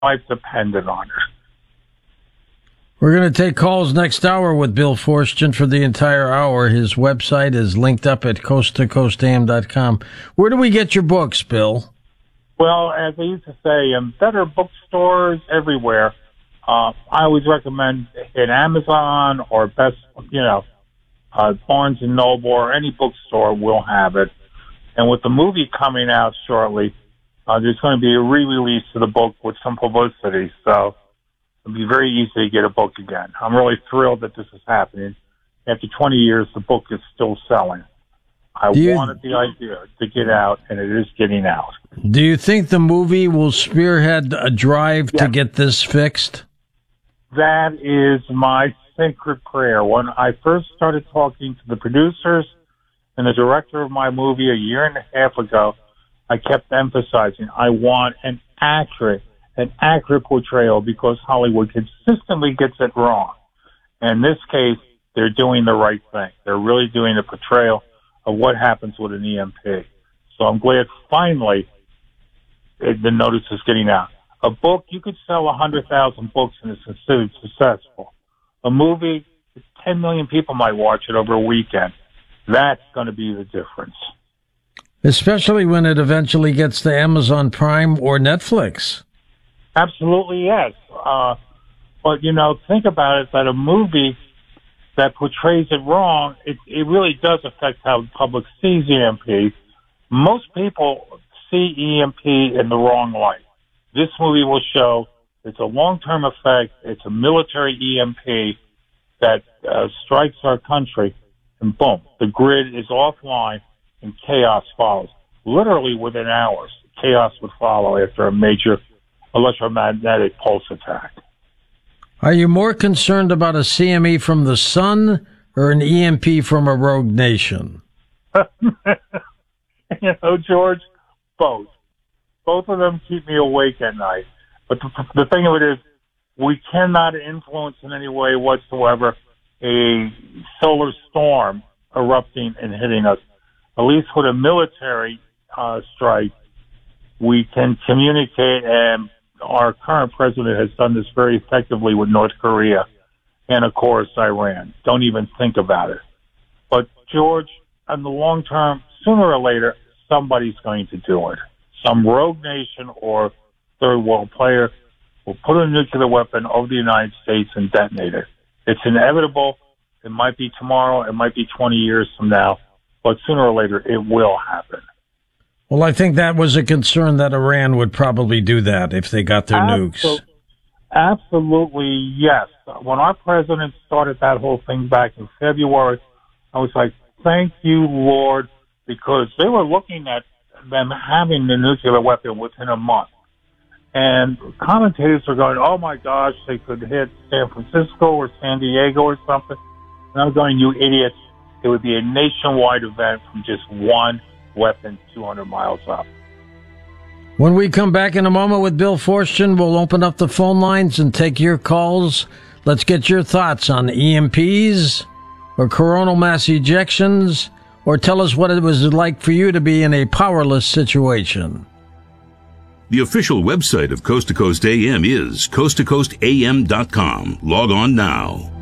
life depended on it. We're going to take calls next hour with Bill Forstchen for the entire hour. His website is linked up at coasttocoastam.com. Where do we get your books, Bill? Well, as I used to say, better bookstores everywhere. I always recommend in Amazon or Barnes and Noble or any bookstore will have it. And with the movie coming out shortly, there's going to be a re-release of the book with some publicity. So it'll be very easy to get a book again. I'm really thrilled that this is happening. After 20 years, the book is still selling. I wanted the idea to get out, and it is getting out. Do you think the movie will spearhead a drive to get this fixed? That is my sacred prayer. When I first started talking to the producers and the director of my movie a year and a half ago, I kept emphasizing I want an accurate portrayal because Hollywood consistently gets it wrong. In this case, they're doing the right thing. They're really doing a portrayal of what happens with an EMP. So I'm glad finally the notice is getting out. A book, you could sell 100,000 books and it's considered successful. A movie, 10 million people might watch it over a weekend. That's going to be the difference. Especially when it eventually gets to Amazon Prime or Netflix. Absolutely, yes. But, think about it, that a movie that portrays it wrong, it really does affect how the public sees EMP. Most people see EMP in the wrong light. This movie will show it's a long-term effect. It's a military EMP that strikes our country, and boom, the grid is offline and chaos follows. Literally within hours, chaos would follow after a major electromagnetic pulse attack. Are you more concerned about a CME from the sun or an EMP from a rogue nation? George, both. Both of them keep me awake at night. But the thing of it is, we cannot influence in any way whatsoever a solar storm erupting and hitting us. At least with a military strike, we can communicate, and our current president has done this very effectively with North Korea and, of course, Iran. Don't even think about it. But, George, in the long term, sooner or later, somebody's going to do it. Some rogue nation or third world player will put a nuclear weapon over the United States and detonate it. It's inevitable. It might be tomorrow. It might be 20 years from now. But sooner or later, it will happen. Well, I think that was a concern that Iran would probably do that if they got their nukes. Absolutely, yes. When our president started that whole thing back in February, I was like, thank you, Lord, because they were looking at them having the nuclear weapon within a month. And commentators are going, oh, my gosh, they could hit San Francisco or San Diego or something. And I'm going, you idiots. It would be a nationwide event from just one weapon 200 miles up. When we come back in a moment with Bill Forstchen, we'll open up the phone lines and take your calls. Let's get your thoughts on EMPs or coronal mass ejections, or tell us what it was like for you to be in a powerless situation. The official website of Coast to Coast AM is coasttocoastam.com. Log on now.